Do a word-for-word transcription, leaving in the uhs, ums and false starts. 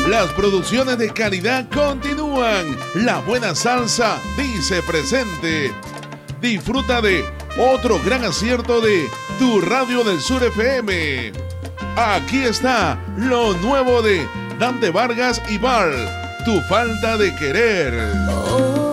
Las producciones de calidad continúan. La buena salsa dice presente. Disfruta de otro gran acierto de Tu Radio del Sur F M. Aquí está lo nuevo de Dante Vargas y Val, Tu falta de querer.